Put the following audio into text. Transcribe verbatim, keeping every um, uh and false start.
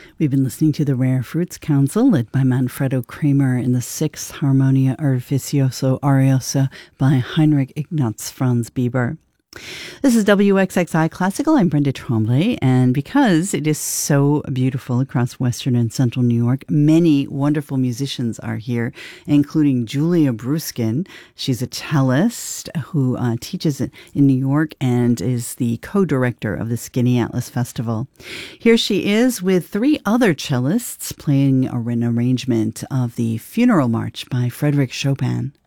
We've been listening to the Rare Fruits Council, led by Manfredo Kramer, in the sixth Harmonia Artificioso Ariosa by Heinrich Ignaz Franz Bieber. This is W X X I Classical. I'm Brenda Tremblay, and because it is so beautiful across Western and Central New York, many wonderful musicians are here, including Julia Bruskin. She's a cellist who uh, teaches in New York and is the co-director of the Skinny Atlas Festival. Here she is with three other cellists playing an arrangement of the Funeral March by Frédéric Chopin.